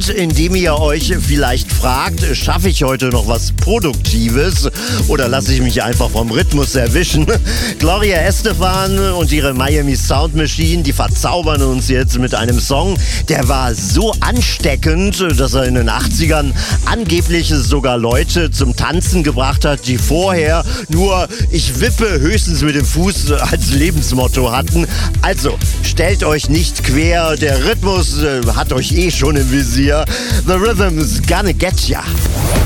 Moment, in dem ihr euch vielleicht fragt, schaffe ich heute noch was Produktives oder lasse ich mich einfach vom Rhythmus erwischen? Gloria Estefan und ihre Miami Sound Machine, die verzaubern uns jetzt mit einem Song, der war so ansteckend, dass er in den 80ern angeblich sogar Leute zum Tanzen gebracht hat, die vorher nur "Ich wippe höchstens mit dem Fuß" als Lebensmotto hatten. Also, stellt euch nicht quer, der Rhythmus hat euch schon im Visier. The Rhythm's gonna get ya.